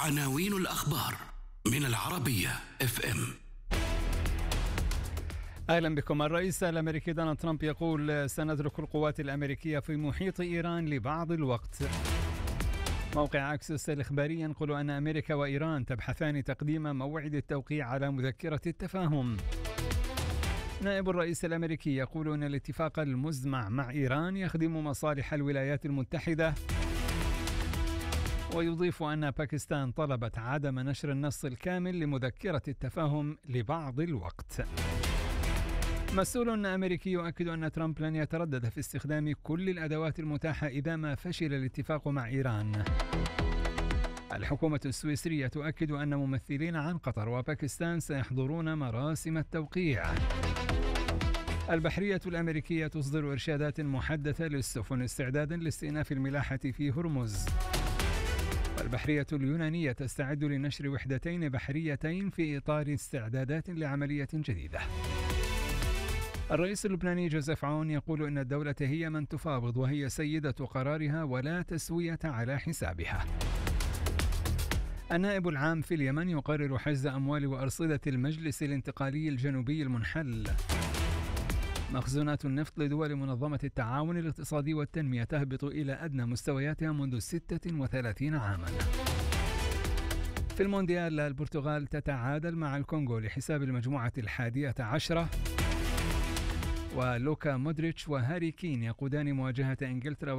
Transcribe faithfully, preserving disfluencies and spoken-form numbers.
عناوين الأخبار من العربية اف ام. أهلا بكم. الرئيس الأمريكي دونالد ترامب يقول سنترك القوات الأمريكية في محيط إيران لبعض الوقت. موقع أكسس الإخباري ينقل أن أمريكا وإيران تبحثان تقديم موعد التوقيع على مذكرة التفاهم. نائب الرئيس الأمريكي يقول أن الاتفاق المزمع مع إيران يخدم مصالح الولايات المتحدة، ويضيف أن باكستان طلبت عدم نشر النص الكامل لمذكرة التفاهم لبعض الوقت. مسؤول أمريكي يؤكد أن ترامب لن يتردد في استخدام كل الأدوات المتاحة إذا ما فشل الاتفاق مع إيران. الحكومة السويسرية تؤكد أن ممثلين عن قطر وباكستان سيحضرون مراسم التوقيع. البحرية الأمريكية تصدر إرشادات محدثة للسفن استعدادا لاستئناف الملاحة في هرمز. والبحرية اليونانية تستعد لنشر وحدتين بحريتين في إطار استعدادات لعملية جديدة. الرئيس اللبناني جوزيف عون يقول إن الدولة هي من تفاوض وهي سيدة قرارها ولا تسوية على حسابها. النائب العام في اليمن يقرر حجز أموال وأرصدة المجلس الانتقالي الجنوبي المنحل. مخزونات النفط لدول منظمة التعاون الاقتصادي والتنمية تهبط إلى أدنى مستوياتها منذ ستة وثلاثين عاما. في المونديال البرتغال تتعادل مع الكونغو لحساب المجموعة الحادية عشرة، ولوكا مودريتش وهاري كين يقودان مواجهة إنجلترا